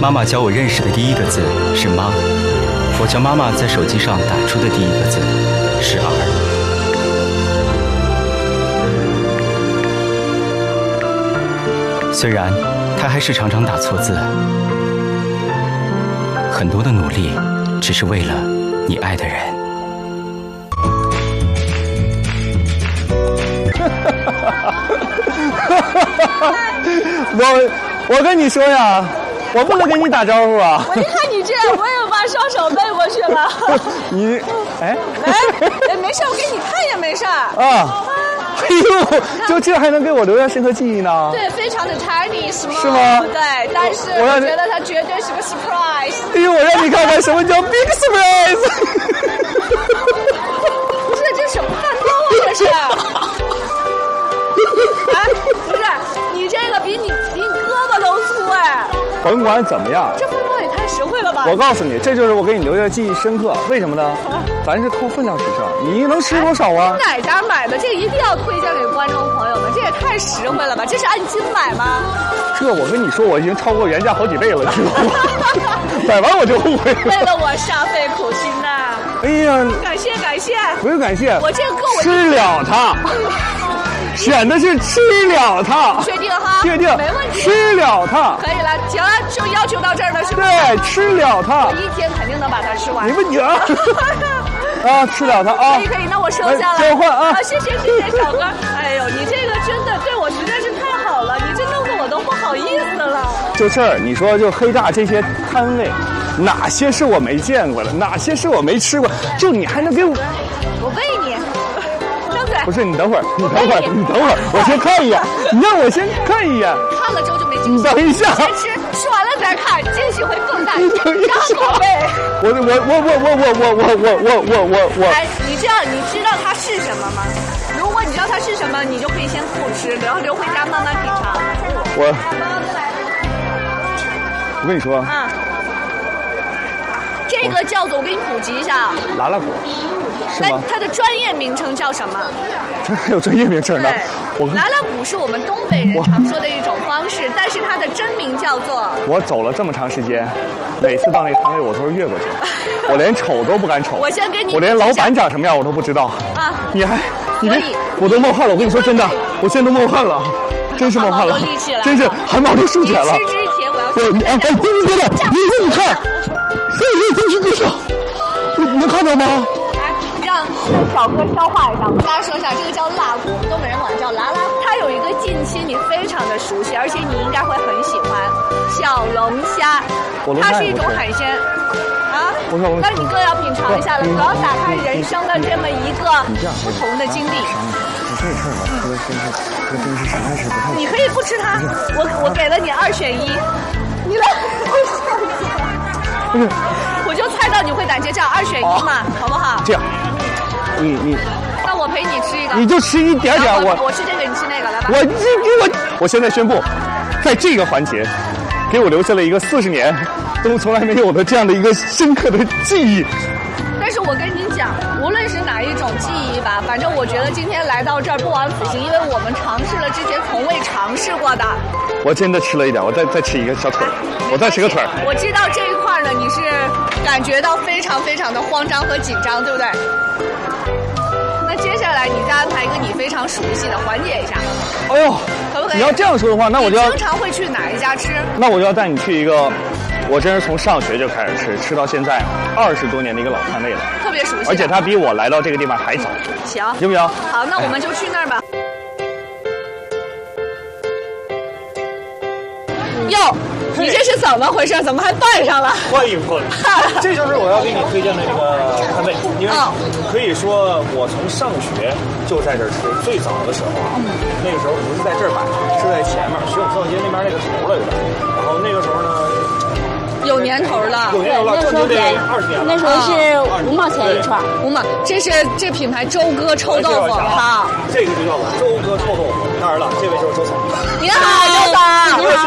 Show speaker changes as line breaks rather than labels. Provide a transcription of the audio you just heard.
妈妈教我认识的第一个字是妈，我教妈妈在手机上打出的第一个字是儿。虽然她还是常常打错字，很多的努力只是为了你爱的人。
我跟你说呀，我不能跟你打招呼啊！
我一看你这样，我也把双手背过去了。
你，哎，
没事，我给你看也没事。
啊，哎呦，就这还能给我留下深刻记忆呢？
对，非常的 tiny small。
是吗？
对，但是我觉得它绝对是个 surprise。
哎呦，我让你看看什么叫 big surprise。
不是，这什么蛋糕啊？这是？啊，不是，你这个比你胳膊都粗哎。
甭管怎么样，
这饭包也太实惠了吧！
我告诉你，这就是我给你留下记忆深刻。为什么呢？咱是靠分量取胜，你能吃多少啊？
哪家买的？这个一定要推荐给观众朋友们，这也太实惠了吧！这是按斤买吗？
这我跟你说，我已经超过原价好几倍了，知道吗？买完我就后悔了。
为了我煞费苦心呐！
哎呀，
感谢感谢，
不用感谢，
我这个够我
吃了它。选的是吃了它，
确定哈？
确定，
没问题。
吃了它，
可以了，行了，就要求到这儿了，是吧？
对，吃了它。
我一天肯定能把它吃完。
你们讲啊，吃了它啊！
可以，那我收下了。
交换啊！
谢谢小哥。哎呦，你这个真的对我实在是太好了，你这弄得我都不好意思了。
就这儿，你说就黑大这些摊位，哪些是我没见过的，哪些是我没吃过？就你还能给我？
我喂你。
不是你等会儿，我先看一眼，你让我先看一眼。
看了之后就没惊喜。
你等一下，
先吃完了再看，惊喜会更大。
你等一下，
宝贝。
我。
哎，你知道它是什么吗？如果你知道它是什么，你就可以先不吃，然后留回家慢慢品尝。
我跟你说。
啊。这个叫做，我给你普及一下。
拉拉果。
那它的专业名称叫什么？
这还有专业名称呢。
拉拉鼓是我们东北人常说的一种方式，但是它的真名叫做……
我走了这么长时间，每次到那个摊位我都是越过去，我连瞅都不敢瞅。
我先给你，
我连老板长什么样我都不知道啊！你别，我都冒汗了。我跟你说真的，我现在都冒汗了，真是冒汗了，真是汗毛都竖起来了。
吃之前我要。
你看，你能看到吗？
让小哥消化一下，我跟大家说一下，这个叫辣骨，东北人管叫拉拉。它有一个近亲你非常的熟悉，而且你应该会很喜欢小龙虾，它是一种海鲜啊。但是你更要品尝一下了，主要打开人生的这么一个不同的经历。
这事儿吧，这真是实在是不太。
你可以不吃它，我给了你2选1，你来。我就猜到你会胆怯，这样2选1嘛，好不好？
这样，你，
那我陪你吃一个，
你就吃一点点，
我吃这个，你吃那个，来吧。
我现在宣布，在这个环节，给我留下了一个40年都从来没有的这样的一个深刻的记忆。
但是我跟你讲，无论是哪一种记忆吧，反正我觉得今天来到这儿不枉此行，因为我们尝试了之前从未尝试过的。
我真的吃了一点，我再吃一个小腿，我再吃个腿。
我知道这一块呢，你是感觉到非常非常的慌张和紧张，对不对？那接下来你再安排一个你非常熟悉的，缓解一下。
哎呦，
可不可以？
你要这样说的话，那我就要。
经常会去哪一家吃？
那我就要带你去一个，我真是从上学就开始吃到现在20多年的一个老摊位了，
特别熟悉。
而且它比我来到这个地方还早。
行，
行不行？
好，那我们就去那儿吧。哟，你这是怎么回事？怎么还扮上了？
换衣服了。这就是我要给你推荐的这个摊位，因为可以说我从上学就在这儿吃。最早的时候啊，那个时候不是在这儿摆，是在前面学武校街那边那个头了有点。然后那个时候呢，
有年头了，
有年头了，这就得20年了。
那时候是5毛钱一串
，5毛。这品牌周哥臭豆腐，好，
这个就叫周哥臭豆腐。当然了，这位就是周嫂。
您好，周嫂。